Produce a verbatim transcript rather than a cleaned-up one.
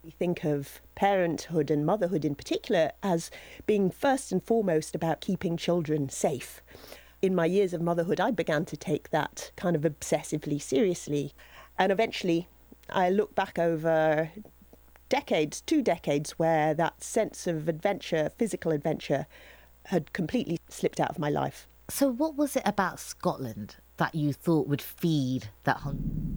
We think of parenthood and motherhood in particular as being first and foremost about keeping children safe. In my years of motherhood, I began to take that kind of obsessively seriously. And eventually, I look back over decades, two decades, where that sense of adventure, physical adventure, had completely slipped out of my life. So what was it about Scotland that you thought would feed that hunger?